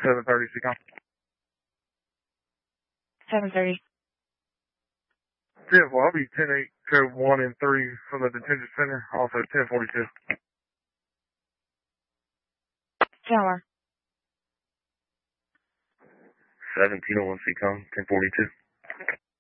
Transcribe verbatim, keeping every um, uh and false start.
seven thirty, Seacom. seven thirty. ten, well, I'll be ten eight, code one and three from the detention center, also ten forty-two. ten one. seventeen oh one Seacom, ten forty-two.